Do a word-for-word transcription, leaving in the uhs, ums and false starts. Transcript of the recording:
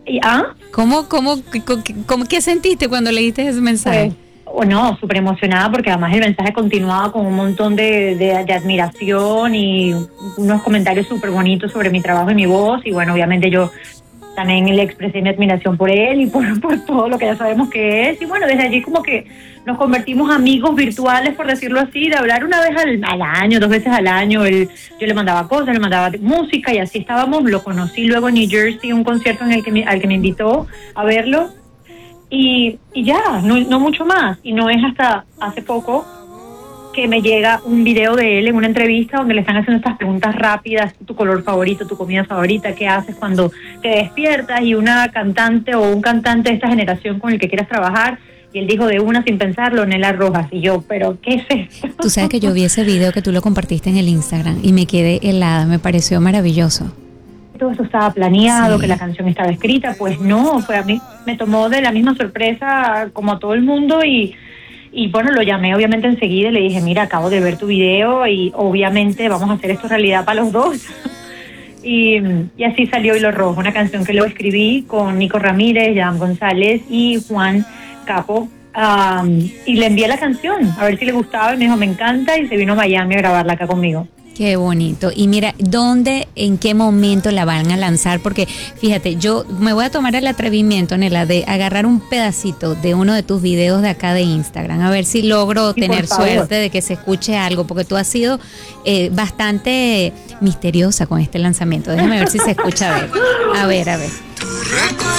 Y, ¿ah? ¿Cómo, cómo, cómo, cómo, qué sentiste cuando leíste ese mensaje? Pues, o no, súper emocionada porque además el mensaje continuaba con un montón de, de, de admiración y unos comentarios súper bonitos sobre mi trabajo y mi voz. Y bueno, obviamente yo también le expresé mi admiración por él y por, por todo lo que ya sabemos que es. Y bueno, desde allí como que nos convertimos amigos virtuales, por decirlo así, de hablar una vez al, al año, dos veces al año. Él, yo le mandaba cosas, le mandaba música y así estábamos. Lo conocí luego en New Jersey, un concierto en el que me, al que me invitó a verlo. Y, y ya, no, no mucho más. Y no es hasta hace poco que me llega un video de él en una entrevista donde le están haciendo estas preguntas rápidas: tu color favorito, tu comida favorita, qué haces cuando te despiertas, y una cantante o un cantante de esta generación con el que quieras trabajar. Y él dijo de una sin pensarlo, Nela Rojas. Y yo, ¿pero qué es esto? Tú sabes que yo vi ese video que tú lo compartiste en el Instagram y me quedé helada, me pareció maravilloso. Todo esto estaba planeado, Sí. que la canción estaba escrita. Pues no, fue a mí, me tomó de la misma sorpresa como a todo el mundo. Y, y bueno, lo llamé obviamente enseguida y le dije: mira, acabo de ver tu video y obviamente vamos a hacer esto realidad para los dos. y, y así salió Hilo Rojo, una canción que lo escribí con Nico Ramírez, Jan González y Juan Capo. Um, y le envié la canción a ver si le gustaba y me dijo: me encanta, y se vino a Miami a grabarla acá conmigo. Qué bonito. Y mira, ¿dónde, en qué momento la van a lanzar? Porque fíjate, yo me voy a tomar el atrevimiento, Nela, de agarrar un pedacito de uno de tus videos de acá de Instagram, a ver si logro Sí, tener por favor. suerte de que se escuche algo, porque tú has sido eh, bastante misteriosa con este lanzamiento. Déjame ver si se escucha. A ver, a ver, a ver.